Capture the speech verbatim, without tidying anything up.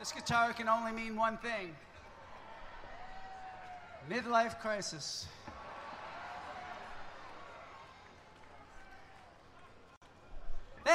This guitar can only mean one thing. Midlife crisis.